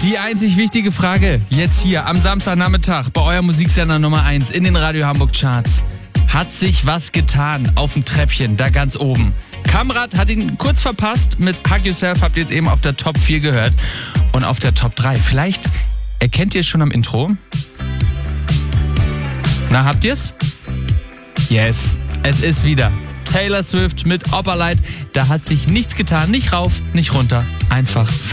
Die einzig wichtige Frage jetzt hier am Samstagnachmittag bei eurem Musiksender Nummer 1 in den Radio Hamburg Charts. Hat sich was getan auf dem Treppchen da ganz oben? Kamrat hat ihn kurz verpasst. Mit Hug Yourself habt ihr jetzt eben auf der Top 4 gehört. Und auf der Top 3. Vielleicht erkennt ihr es schon am Intro. Na, habt ihr's? Yes, es ist wieder Taylor Swift mit Opalite. Da hat sich nichts getan. Nicht rauf, nicht runter. Einfach